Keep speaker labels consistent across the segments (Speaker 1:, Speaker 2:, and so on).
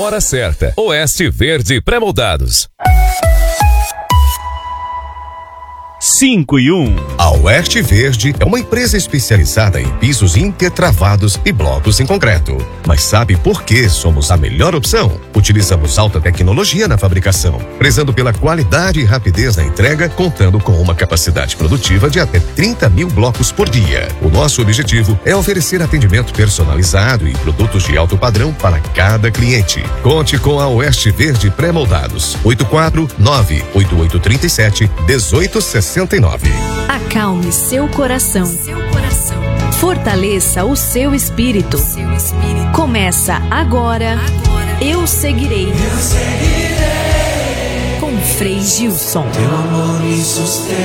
Speaker 1: hora certa. Oeste Verde Pré-moldados.
Speaker 2: 5 e 1.
Speaker 3: A Oeste Verde é uma empresa especializada em pisos intertravados e blocos em concreto. Mas sabe por que somos a melhor opção? Utilizamos alta tecnologia na fabricação, prezando pela qualidade e rapidez na entrega, contando com uma capacidade produtiva de até 30 mil blocos por dia. O nosso objetivo é oferecer atendimento personalizado e produtos de alto padrão para cada cliente. Conte com a Oeste Verde Pré-moldados. 849-8837-1869.
Speaker 4: Acalme seu coração. Fortaleça o seu espírito. Começa agora. Eu seguirei. Com Frei Gilson.
Speaker 5: Teu amor me sustenta.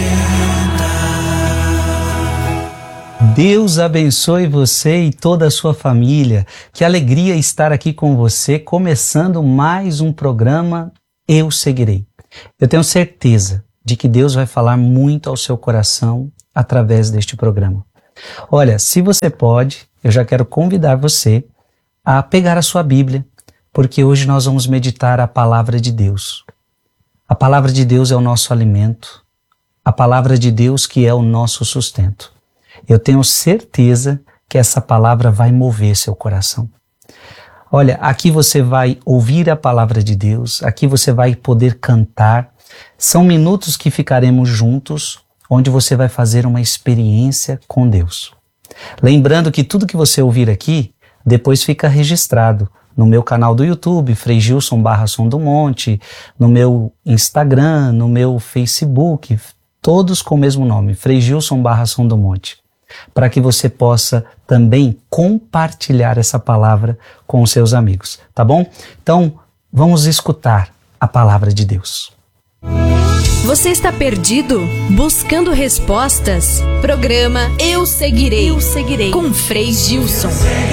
Speaker 6: Deus abençoe você e toda a sua família. Que alegria estar aqui com você, começando mais um programa Eu Seguirei. Eu tenho certeza de que Deus vai falar muito ao seu coração através deste programa. Olha, se você pode, eu já quero convidar você a pegar a sua Bíblia, porque hoje nós vamos meditar a palavra de Deus. A palavra de Deus é o nosso alimento, a palavra de Deus que é o nosso sustento. Eu tenho certeza que essa palavra vai mover seu coração. Olha, aqui você vai ouvir a palavra de Deus, aqui você vai poder cantar. São minutos que ficaremos juntos, onde você vai fazer uma experiência com Deus. Lembrando que tudo que você ouvir aqui, depois fica registrado no meu canal do YouTube, Frei Gilson /Som do Monte, no meu Instagram, no meu Facebook, todos com o mesmo nome, Frei Gilson /Som do Monte, para que você possa também compartilhar essa palavra com os seus amigos, tá bom? Então, vamos escutar a palavra de Deus.
Speaker 4: Você está perdido? Buscando respostas? Programa Eu Seguirei. Eu Seguirei. Com Frei Gilson.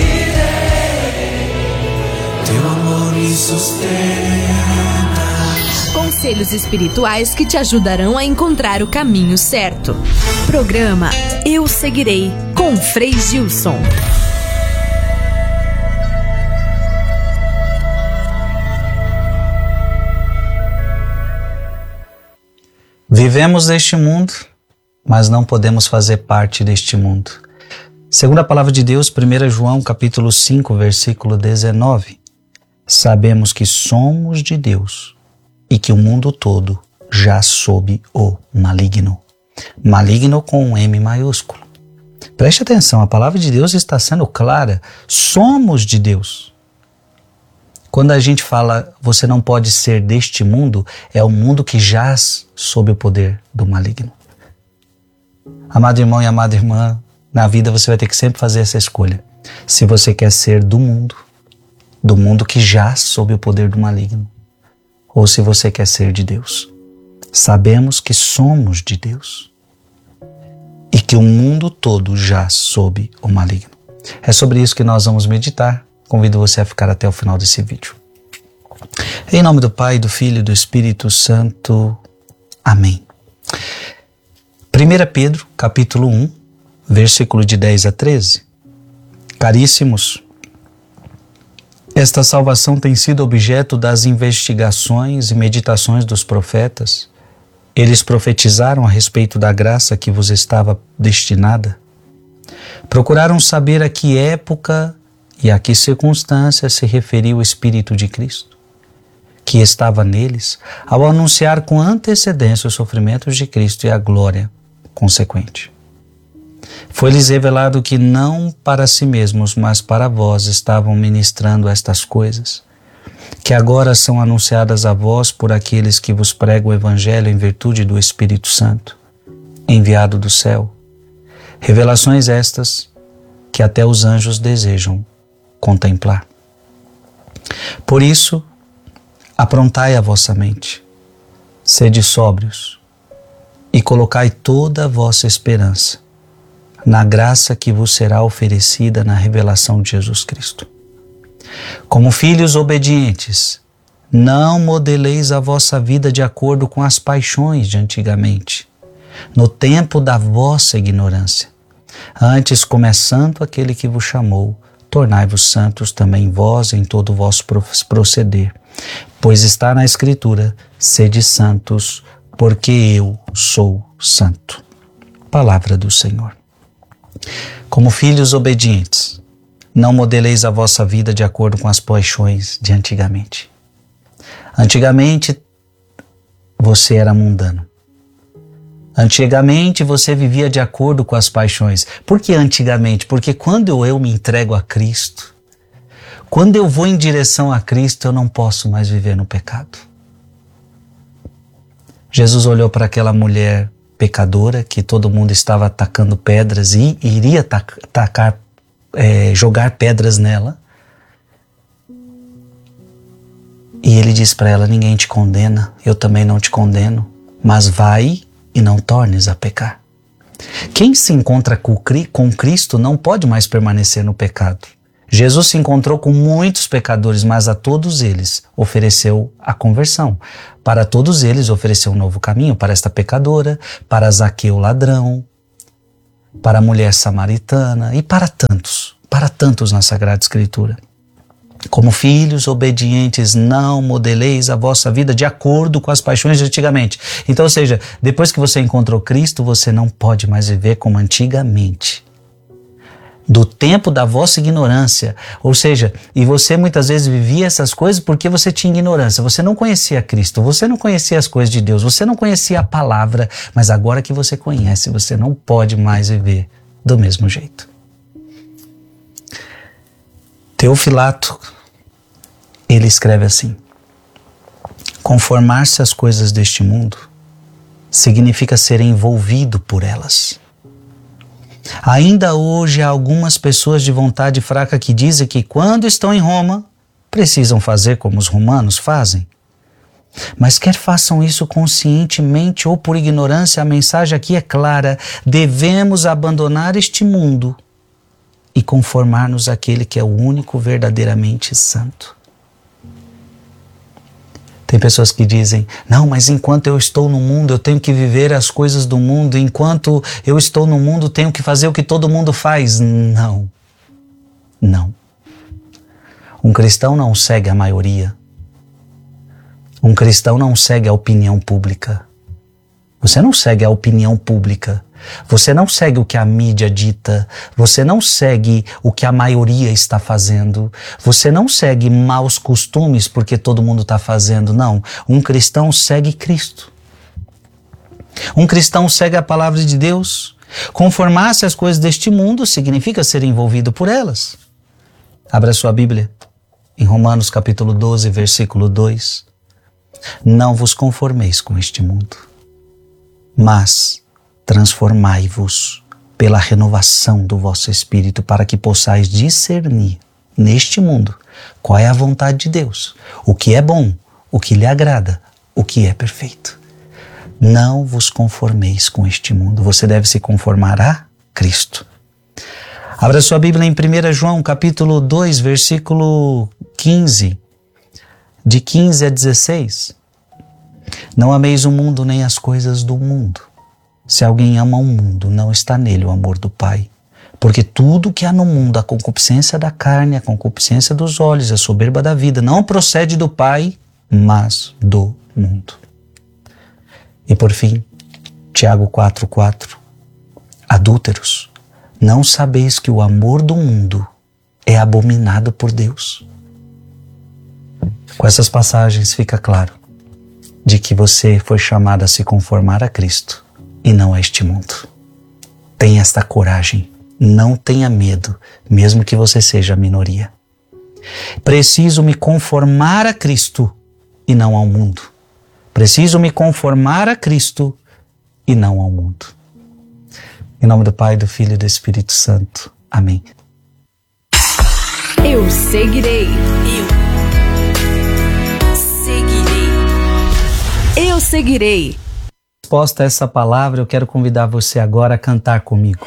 Speaker 5: Teu amor me sustenta.
Speaker 4: Conselhos espirituais que te ajudarão a encontrar o caminho certo. Programa Eu Seguirei. Com Frei Gilson.
Speaker 6: Vivemos neste mundo, mas não podemos fazer parte deste mundo. Segundo a palavra de Deus, 1 João capítulo 5, versículo 19, sabemos que somos de Deus e que o mundo todo já sob o maligno. Maligno com um M maiúsculo. Preste atenção, a palavra de Deus está sendo clara. Somos de Deus. Quando a gente fala, você não pode ser deste mundo, é o mundo que jaz sob o poder do maligno. Amado irmão e amada irmã, na vida você vai ter que sempre fazer essa escolha. Se você quer ser do mundo que jaz sob o poder do maligno, ou se você quer ser de Deus. Sabemos que somos de Deus e que o mundo todo jaz sob o maligno. É sobre isso que nós vamos meditar. Convido você a ficar até o final desse vídeo. Em nome do Pai, do Filho e do Espírito Santo. Amém. 1 Pedro, capítulo 1, versículo de 10 a 13. Caríssimos, esta salvação tem sido objeto das investigações e meditações dos profetas. Eles profetizaram a respeito da graça que vos estava destinada. Procuraram saber a que época e a que circunstância se referia o Espírito de Cristo, que estava neles, ao anunciar com antecedência os sofrimentos de Cristo e a glória consequente. Foi-lhes revelado que não para si mesmos, mas para vós estavam ministrando estas coisas, que agora são anunciadas a vós por aqueles que vos pregam o Evangelho em virtude do Espírito Santo, enviado do céu. Revelações estas que até os anjos desejam contemplar. Por isso, aprontai a vossa mente, sede sóbrios e colocai toda a vossa esperança na graça que vos será oferecida na revelação de Jesus Cristo. Como filhos obedientes, não modeleis a vossa vida de acordo com as paixões de antigamente, no tempo da vossa ignorância. Antes, como é santo aquele que vos chamou, tornai-vos santos também vós em todo o vosso proceder. Pois está na Escritura, sede santos, porque eu sou santo. Palavra do Senhor. Como filhos obedientes, não modeleis a vossa vida de acordo com as paixões de antigamente. Antigamente, você era mundano. Antigamente, você vivia de acordo com as paixões. Por que antigamente? Porque quando eu me entrego a Cristo, quando eu vou em direção a Cristo, eu não posso mais viver no pecado. Jesus olhou para aquela mulher pecadora que todo mundo estava atacando pedras e iria jogar pedras nela. E ele diz para ela: ninguém te condena, eu também não te condeno, mas vai e não tornes a pecar. Quem se encontra com Cristo não pode mais permanecer no pecado. Jesus se encontrou com muitos pecadores, mas a todos eles ofereceu a conversão. Para todos eles ofereceu um novo caminho, para esta pecadora, para Zaqueu ladrão, para a mulher samaritana e para tantos na Sagrada Escritura. Como filhos obedientes, não modeleis a vossa vida de acordo com as paixões de antigamente. Então, ou seja, depois que você encontrou Cristo, você não pode mais viver como antigamente. Do tempo da vossa ignorância. Ou seja, e você muitas vezes vivia essas coisas porque você tinha ignorância. Você não conhecia Cristo, você não conhecia as coisas de Deus, você não conhecia a palavra. Mas agora que você conhece, você não pode mais viver do mesmo jeito. Teofilato, ele escreve assim: conformar-se às coisas deste mundo significa ser envolvido por elas. Ainda hoje há algumas pessoas de vontade fraca que dizem que quando estão em Roma, precisam fazer como os romanos fazem. Mas quer façam isso conscientemente ou por ignorância, a mensagem aqui é clara: devemos abandonar este mundo e conformar-nos àquele que é o único verdadeiramente santo. Tem pessoas que dizem: não, mas enquanto eu estou no mundo, eu tenho que viver as coisas do mundo. Enquanto eu estou no mundo, tenho que fazer o que todo mundo faz. Não. Não. Um cristão não segue a maioria. Um cristão não segue a opinião pública. Você não segue a opinião pública. Você não segue o que a mídia dita, você não segue o que a maioria está fazendo, você não segue maus costumes porque todo mundo está fazendo, não. Um cristão segue Cristo. Um cristão segue a palavra de Deus. Conformar-se às coisas deste mundo significa ser envolvido por elas. Abra sua Bíblia em Romanos capítulo 12, versículo 2. Não vos conformeis com este mundo, mas transformai-vos pela renovação do vosso espírito, para que possais discernir neste mundo qual é a vontade de Deus, o que é bom, o que lhe agrada, o que é perfeito. Não vos conformeis com este mundo, você deve se conformar a Cristo. Abra sua Bíblia em 1 João capítulo 2, versículo 15, de 15 a 16. Não ameis o mundo nem as coisas do mundo. Se alguém ama o mundo, não está nele o amor do Pai. Porque tudo que há no mundo, a concupiscência da carne, a concupiscência dos olhos, a soberba da vida, não procede do Pai, mas do mundo. E por fim, Tiago 4,4. Adúlteros, não sabeis que o amor do mundo é abominado por Deus? Com essas passagens fica claro de que você foi chamado a se conformar a Cristo e não a este mundo. Tenha esta coragem, não tenha medo, mesmo que você seja a minoria. Preciso me conformar a Cristo e não ao mundo. Preciso me conformar a Cristo e não ao mundo. Em nome do Pai, do Filho e do Espírito Santo. Amém.
Speaker 4: Eu seguirei. Eu seguirei.
Speaker 6: Resposta a essa palavra, eu quero convidar você agora a cantar comigo.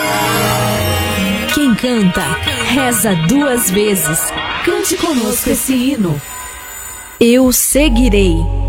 Speaker 4: Quem canta, reza 2 vezes. Cante conosco esse hino. Eu seguirei.